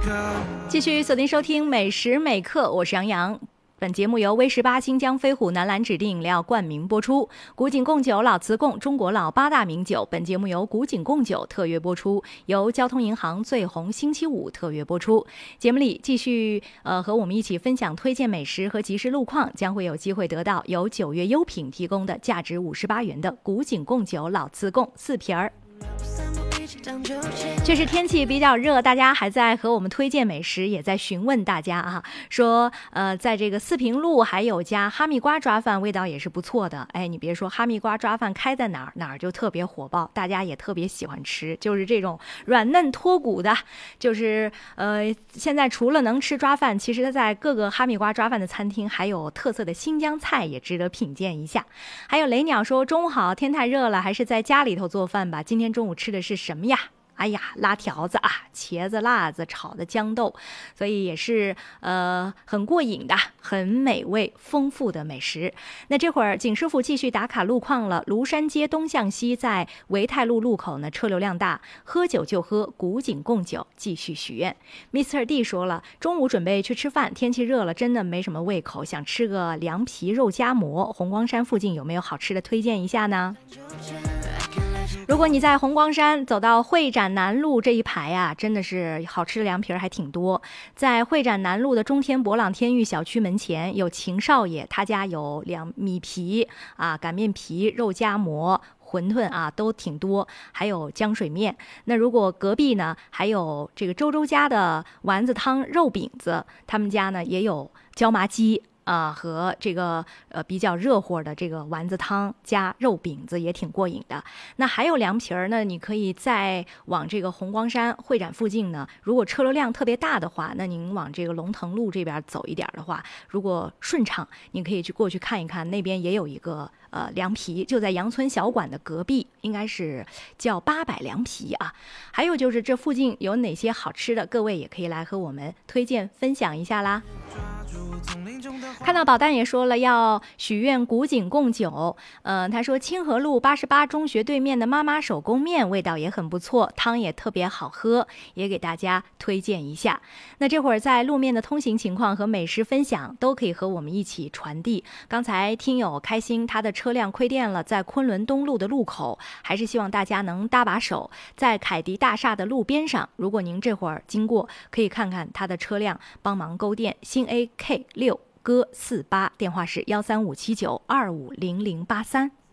继续锁定收听美食美课，我是杨洋。本节目由威18新疆飞虎南蓝指定饮料冠名播出，古井贡酒、老瓷贡中国老8大名酒。本节目由古井贡酒特约播出，由交通银行最红星期五特约播出。节目里继续和我们一起分享推荐美食和即时路况，将会有机会得到由9月优品提供的价值58元的古井贡酒老瓷贡4瓶儿。确实天气比较热，大家还在和我们推荐美食，也在询问大家啊，说在这个四平路还有家哈密瓜抓饭，味道也是不错的。哎，你别说，哈密瓜抓饭开在哪儿就特别火爆，大家也特别喜欢吃，就是这种软嫩脱骨的。就是现在除了能吃抓饭，其实在各个哈密瓜抓饭的餐厅还有特色的新疆菜也值得品鉴一下。还有雷鸟说，中午好，天太热了，还是在家里头做饭吧。今天中午吃的是什么呀？哎呀，拉条子啊，茄子、辣子炒的豇豆，所以也是很过瘾的，很美味丰富的美食。那这会儿景师傅继续打卡路况了，庐山街东向西在维泰路路口呢，车流量大，喝酒就喝古井贡酒，继续许愿。Mr. D 说了，中午准备去吃饭，天气热了，真的没什么胃口，想吃个凉皮肉夹馍。红光山附近有没有好吃的推荐一下呢？如果你在红光山走到会展南路这一排啊，真的是好吃的凉皮还挺多。在会展南路的中天博朗天域小区门前有秦少爷，他家有米皮啊、擀面皮、肉夹馍、馄饨啊，都挺多，还有浆水面。那如果隔壁呢，还有这个周家的丸子汤、肉饼子，他们家呢也有椒麻鸡。和这个比较热乎的这个丸子汤加肉饼子也挺过瘾的。那还有凉皮儿呢，你可以再往这个红光山会展附近呢，如果车流量特别大的话，那您往这个龙腾路这边走一点的话，如果顺畅，您可以过去看一看，那边也有一个凉皮，就在杨村小馆的隔壁，应该是叫800凉皮啊。还有就是这附近有哪些好吃的，各位也可以来和我们推荐分享一下啦。看到宝蛋也说了要许愿古井贡酒，他说清河路88中学对面的妈妈手工面味道也很不错，汤也特别好喝，也给大家推荐一下。那这会儿在路面的通行情况和美食分享都可以和我们一起传递。刚才听友开心他的车辆亏电了，在昆仑东路的路口，还是希望大家能搭把手，在凯迪大厦的路边上，如果您这会儿经过，可以看看他的车辆帮忙勾电。新 AK6 哥48，电话是13579250083。